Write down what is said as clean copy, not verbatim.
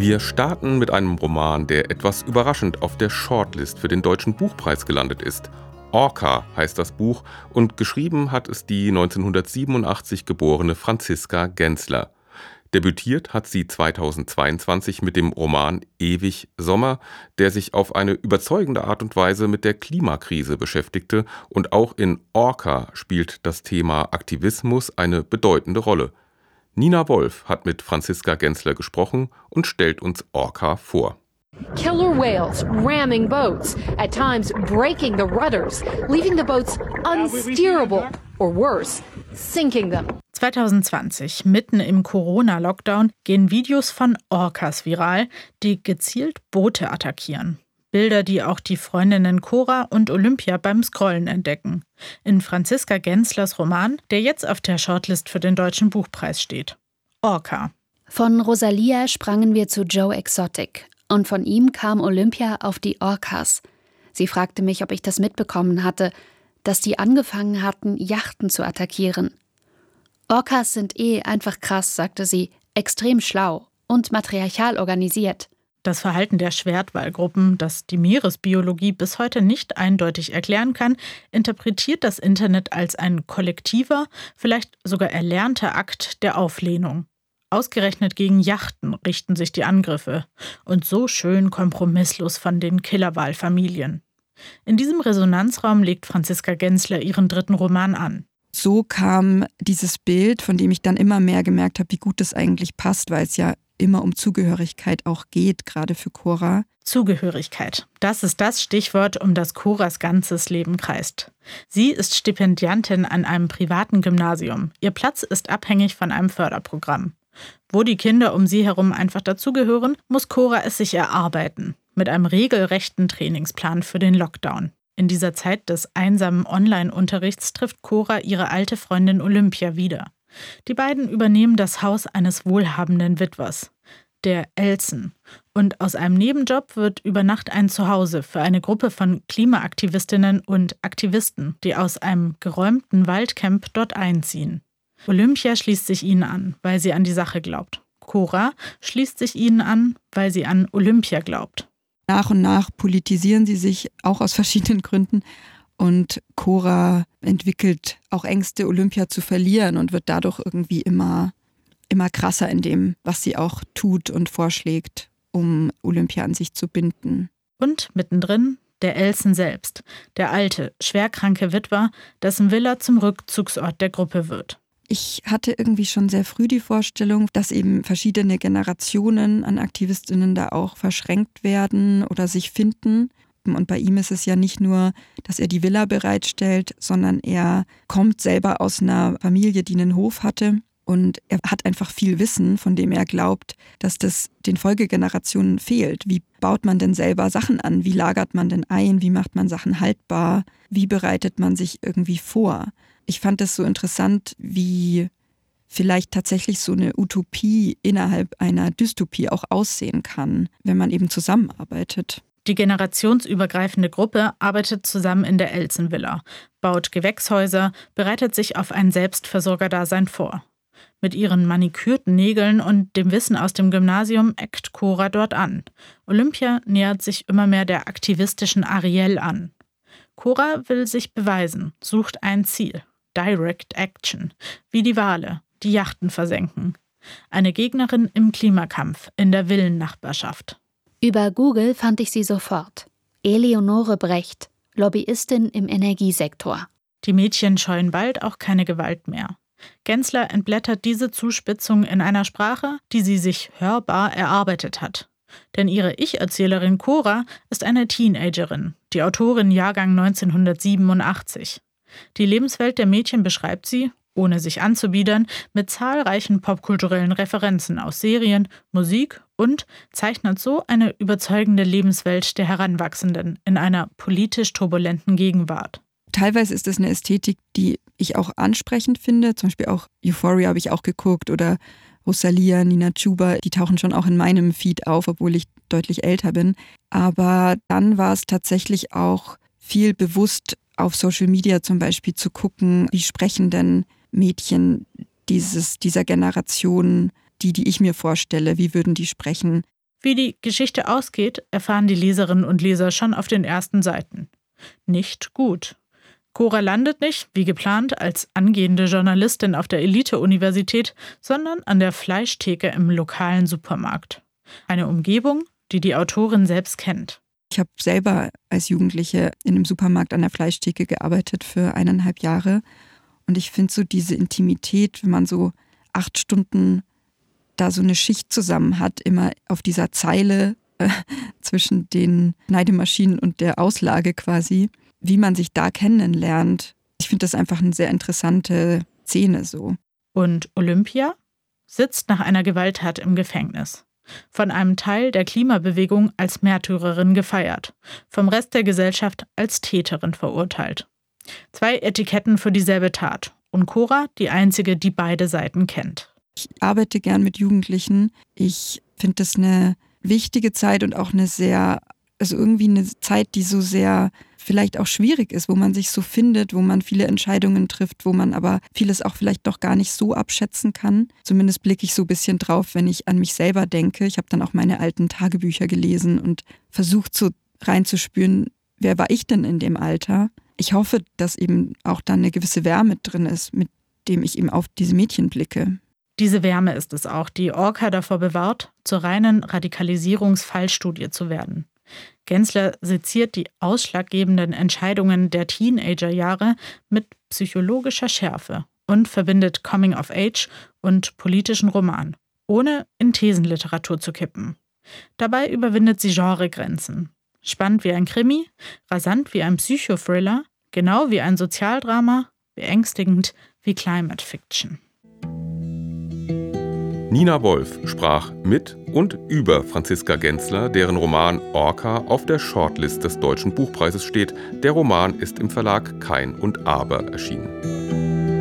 Wir starten mit einem Roman, der etwas überraschend auf der Shortlist für den Deutschen Buchpreis gelandet ist. Orca heißt das Buch und geschrieben hat es die 1987 geborene Franziska Gensler. Debütiert hat sie 2022 mit dem Roman Ewig Sommer, der sich auf eine überzeugende Art und Weise mit der Klimakrise beschäftigte, und auch in Orca spielt das Thema Aktivismus eine bedeutende Rolle. Nina Wolf hat mit Franziska Gensler gesprochen und stellt uns Orca vor. Killer whales ramming boats, at times breaking the rudders, leaving the boats unsteerable or worse, sinking them. 2020, mitten im Corona-Lockdown, gehen Videos von Orcas viral, die gezielt Boote attackieren. Bilder, die auch die Freundinnen Cora und Olympia beim Scrollen entdecken. In Franziska Genslers Roman, der jetzt auf der Shortlist für den Deutschen Buchpreis steht. Orca. Von Rosalia sprangen wir zu Joe Exotic. Und von ihm kam Olympia auf die Orcas. Sie fragte mich, ob ich das mitbekommen hatte, dass die angefangen hatten, Yachten zu attackieren. Orcas sind einfach krass, sagte sie, extrem schlau und matriarchal organisiert. Das Verhalten der Schwertwalgruppen, das die Meeresbiologie bis heute nicht eindeutig erklären kann, interpretiert das Internet als ein kollektiver, vielleicht sogar erlernter Akt der Auflehnung. Ausgerechnet gegen Yachten richten sich die Angriffe. Und so schön kompromisslos von den Killerwalfamilien. In diesem Resonanzraum legt Franziska Gensler ihren dritten Roman an. So kam dieses Bild, von dem ich dann immer mehr gemerkt habe, wie gut das eigentlich passt, weil es ja immer um Zugehörigkeit auch geht, gerade für Cora. Zugehörigkeit. Das ist das Stichwort, um das Coras ganzes Leben kreist. Sie ist Stipendiatin an einem privaten Gymnasium. Ihr Platz ist abhängig von einem Förderprogramm. Wo die Kinder um sie herum einfach dazugehören, muss Cora es sich erarbeiten. Mit einem regelrechten Trainingsplan für den Lockdown. In dieser Zeit des einsamen Online-Unterrichts trifft Cora ihre alte Freundin Olympia wieder. Die beiden übernehmen das Haus eines wohlhabenden Witwers, der Elsen. Und aus einem Nebenjob wird über Nacht ein Zuhause für eine Gruppe von Klimaaktivistinnen und Aktivisten, die aus einem geräumten Waldcamp dort einziehen. Olympia schließt sich ihnen an, weil sie an die Sache glaubt. Cora schließt sich ihnen an, weil sie an Olympia glaubt. Nach und nach politisieren sie sich, auch aus verschiedenen Gründen. Und Cora entwickelt auch Ängste, Olympia zu verlieren und wird dadurch irgendwie immer krasser in dem, was sie auch tut und vorschlägt, um Olympia an sich zu binden. Und mittendrin der Elsen selbst, der alte, schwerkranke Witwer, dessen Villa zum Rückzugsort der Gruppe wird. Ich hatte irgendwie schon sehr früh die Vorstellung, dass eben verschiedene Generationen an Aktivistinnen da auch verschränkt werden oder sich finden. Und bei ihm ist es ja nicht nur, dass er die Villa bereitstellt, sondern er kommt selber aus einer Familie, die einen Hof hatte. Und er hat einfach viel Wissen, von dem er glaubt, dass das den Folgegenerationen fehlt. Wie baut man denn selber Sachen an? Wie lagert man denn ein? Wie macht man Sachen haltbar? Wie bereitet man sich irgendwie vor? Ich fand es so interessant, wie vielleicht tatsächlich so eine Utopie innerhalb einer Dystopie auch aussehen kann, wenn man eben zusammenarbeitet. Die generationsübergreifende Gruppe arbeitet zusammen in der Elsen-Villa, baut Gewächshäuser, bereitet sich auf ein Selbstversorgerdasein vor. Mit ihren manikürten Nägeln und dem Wissen aus dem Gymnasium eckt Cora dort an. Olympia nähert sich immer mehr der aktivistischen Ariel an. Cora will sich beweisen, sucht ein Ziel. Direct Action, wie die Wale, die Yachten versenken. Eine Gegnerin im Klimakampf in der Villennachbarschaft. Über Google fand ich sie sofort. Eleonore Brecht, Lobbyistin im Energiesektor. Die Mädchen scheuen bald auch keine Gewalt mehr. Gensler entblättert diese Zuspitzung in einer Sprache, die sie sich hörbar erarbeitet hat. Denn ihre Ich-Erzählerin Cora ist eine Teenagerin, die Autorin Jahrgang 1987. Die Lebenswelt der Mädchen beschreibt sie, ohne sich anzubiedern, mit zahlreichen popkulturellen Referenzen aus Serien, Musik und zeichnet so eine überzeugende Lebenswelt der Heranwachsenden in einer politisch turbulenten Gegenwart. Teilweise ist es eine Ästhetik, die ich auch ansprechend finde. Zum Beispiel auch Euphoria habe ich auch geguckt oder Rosalia, Nina Chuba, die tauchen schon auch in meinem Feed auf, obwohl ich deutlich älter bin. Aber dann war es tatsächlich auch viel bewusst auf Social Media zum Beispiel zu gucken, wie sprechen denn Mädchen dieser Generation, die ich mir vorstelle, wie würden die sprechen? Wie die Geschichte ausgeht, erfahren die Leserinnen und Leser schon auf den ersten Seiten. Nicht gut. Cora landet nicht, wie geplant, als angehende Journalistin auf der Elite-Universität, sondern an der Fleischtheke im lokalen Supermarkt. Eine Umgebung, die die Autorin selbst kennt. Ich habe selber als Jugendliche in einem Supermarkt an der Fleischtheke gearbeitet für 1,5 Jahre. Und ich finde so diese Intimität, wenn man so 8 Stunden da so eine Schicht zusammen hat, immer auf dieser Zeile zwischen den Schneidemaschinen und der Auslage quasi, wie man sich da kennenlernt. Ich finde das einfach eine sehr interessante Szene so. Und Olympia sitzt nach einer Gewalttat im Gefängnis. Von einem Teil der Klimabewegung als Märtyrerin gefeiert, vom Rest der Gesellschaft als Täterin verurteilt. 2 Etiketten für dieselbe Tat und Cora die einzige, die beide Seiten kennt. Ich arbeite gern mit Jugendlichen. Ich finde das eine wichtige Zeit und auch irgendwie eine Zeit, die so sehr vielleicht auch schwierig ist, wo man sich so findet, wo man viele Entscheidungen trifft, wo man aber vieles auch vielleicht noch gar nicht so abschätzen kann. Zumindest blicke ich so ein bisschen drauf, wenn ich an mich selber denke. Ich habe dann auch meine alten Tagebücher gelesen und versucht so reinzuspüren, wer war ich denn in dem Alter? Ich hoffe, dass eben auch dann eine gewisse Wärme drin ist, mit dem ich eben auf diese Mädchen blicke. Diese Wärme ist es auch, die Orca davor bewahrt, zur reinen Radikalisierungsfallstudie zu werden. Gensler seziert die ausschlaggebenden Entscheidungen der Teenagerjahre mit psychologischer Schärfe und verbindet Coming of Age und politischen Roman, ohne in Thesenliteratur zu kippen. Dabei überwindet sie Genregrenzen. Spannend wie ein Krimi, rasant wie ein Psychothriller, genau wie ein Sozialdrama, beängstigend wie Climate Fiction. Nina Wolf sprach mit und über Franziska Gensler, deren Roman Orca auf der Shortlist des Deutschen Buchpreises steht. Der Roman ist im Verlag Kein und Aber erschienen.